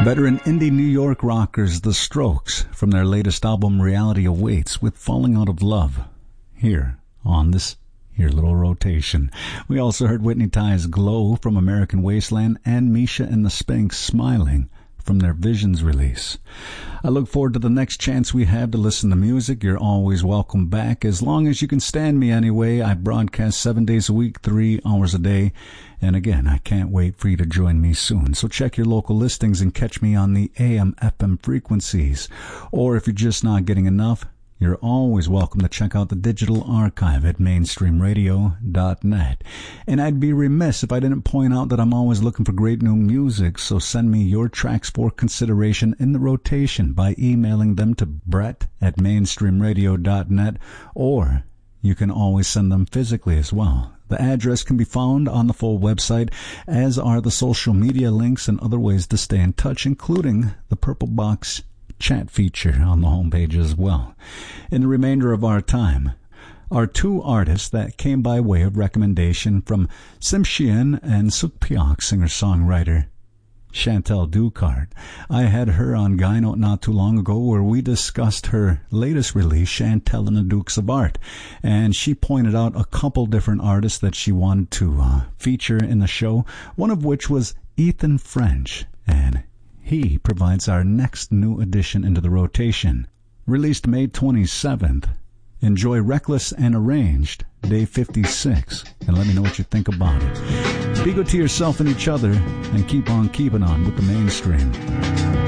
Veteran indie New York rockers The Strokes from their latest album Reality Awaits with Falling Out of Love here on this here little rotation. We also heard Whitney Tye's Glow from American Wasteland and Misha and the Spanks Smiling from their Visions release. I look forward to the next chance we have to listen to music. You're always welcome back, as long as you can stand me anyway. I broadcast 7 days a week, 3 hours a day. And again, I can't wait for you to join me soon. So check your local listings and catch me on the AM, FM frequencies. Or if you're just not getting enough, you're always welcome to check out the digital archive at mainstreamradio.net. And I'd be remiss if I didn't point out that I'm always looking for great new music, so send me your tracks for consideration in the rotation by emailing them to brett@mainstreamradio.net, or you can always send them physically as well. The address can be found on the full website, as are the social media links and other ways to stay in touch, including the Purple Box chat feature on the homepage as well. In the remainder of our time are two artists that came by way of recommendation from Tsimshian and Sukpiok singer-songwriter Chantal Ducart. I had her on Guy Note not too long ago, where we discussed her latest release, Chantal and the Dukes of Art, and she pointed out a couple different artists that she wanted to feature in the show, one of which was Ethan French, and he provides our next new addition into the rotation. Released May 27th, enjoy Reckless and Arranged, day 56, and let me know what you think about it. Be good to yourself and each other, and keep on keeping on with the mainstream.